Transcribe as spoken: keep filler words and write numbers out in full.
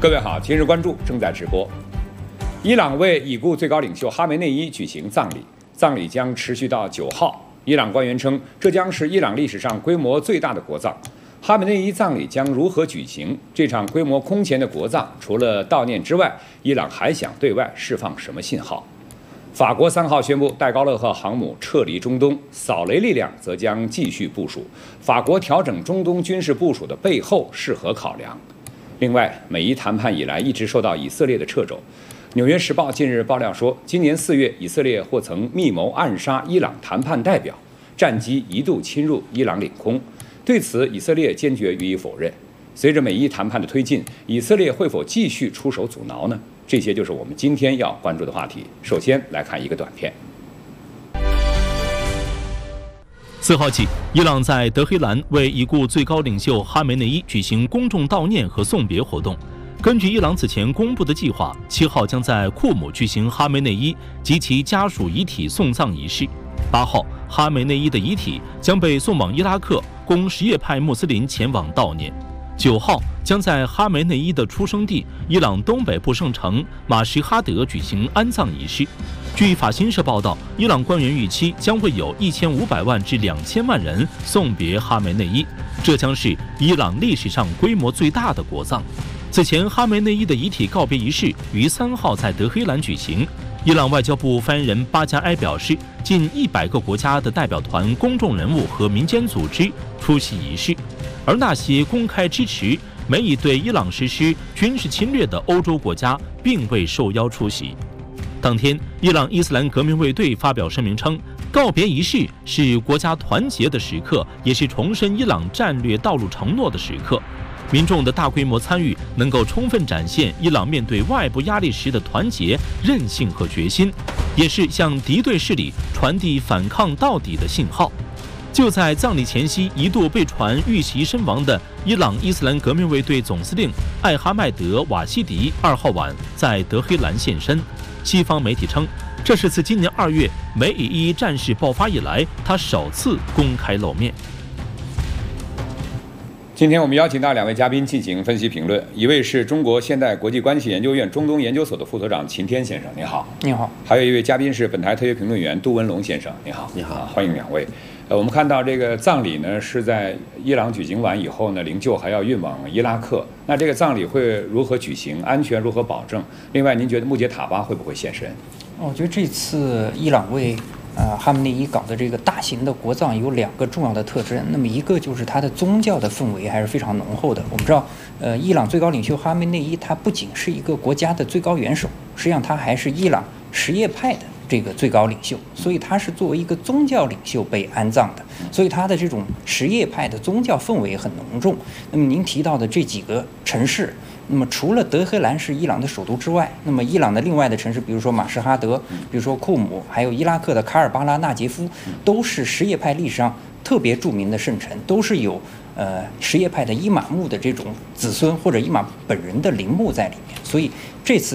各位好，今日关注正在直播。伊朗为已故最高领袖哈梅内伊举行葬礼，葬礼将持续到九号。伊朗官员称，这将是伊朗历史上规模最大的国葬。哈梅内伊葬礼将如何举行？这场规模空前的国葬，除了悼念之外，伊朗还想对外释放什么信号？法国三号宣布戴高乐号航母撤离中东，扫雷力量则将继续部署。法国调整中东军事部署的背后是何考量？另外，美伊谈判以来一直受到以色列的掣肘。《纽约时报》近日爆料说，今年四月，以色列或曾密谋暗杀伊朗谈判代表，战机一度侵入伊朗领空。对此，以色列坚决予以否认。随着美伊谈判的推进，以色列会否继续出手阻挠呢？这些就是我们今天要关注的话题。首先来看一个短片。 四号起，伊朗在德黑兰为已故最高领袖哈梅内伊举行公众悼念和送别活动。根据伊朗此前公布的计划，七号将在库姆举行哈梅内伊及其家属遗体送葬仪式。八号，哈梅内伊的遗体将被送往伊拉克，供什叶派穆斯林前往悼念。九号将在哈梅内伊的出生地伊朗东北部圣城马什哈德举行安葬仪式。据法新社报道，伊朗官员预期将会有一千五百万至两千万人送别哈梅内伊，这将是伊朗历史上规模最大的国葬。此前，哈梅内伊的遗体告别仪式于三号在德黑兰举行。伊朗外交部发言人巴加埃表示，近一百个国家的代表团、公众人物和民间组织出席仪式，而那些公开支持美以对伊朗实施军事侵略的欧洲国家并未受邀出席。当天，伊朗伊斯兰革命卫队发表声明称，告别仪式是国家团结的时刻，也是重申伊朗战略道路承诺的时刻。民众的大规模参与能够充分展现伊朗面对外部压力时的团结、韧性和决心，也是向敌对势力传递反抗到底的信号。就在葬礼前夕，一度被传遇袭身亡的伊朗伊斯兰革命卫队总司令艾哈迈德·瓦西迪二号晚在德黑兰现身。西方媒体称，这是自今年二月美以伊战事爆发以来，他首次公开露面。 今天我们邀请到两位嘉宾进行分析评论，一位是中国现代国际关系研究院中东研究所的副所长秦天先生，你好。 你好。 还有一位嘉宾是本台特约评论员杜文龙先生，你好。 你好， 啊、欢迎两位。呃，我们看到这个葬礼呢是在伊朗举行完以后呢，灵柩还要运往伊拉克。那这个葬礼会如何举行？安全如何保证？另外，您觉得穆杰塔巴会不会现身？ 我觉得这次伊朗为呃哈梅内伊搞的这个大型的国葬有两个重要的特征。那么一个就是它的宗教的氛围还是非常浓厚的。我们知道，呃，伊朗最高领袖哈梅内伊他不仅是一个国家的最高元首，实际上他还是伊朗什叶派的这个最高领袖，所以他是作为一个宗教领袖被安葬的，所以他的这种什叶派的宗教氛围很浓重。那么您提到的这几个城市，那么除了德黑兰是伊朗的首都之外，那么伊朗的另外的城市，比如说马什哈德，比如说库姆，还有伊拉克的卡尔巴拉、纳杰夫，都是什叶派历史上特别著名的圣城，都是有呃什叶派的伊玛目的这种子孙或者伊玛本人的陵墓在里面，所以这次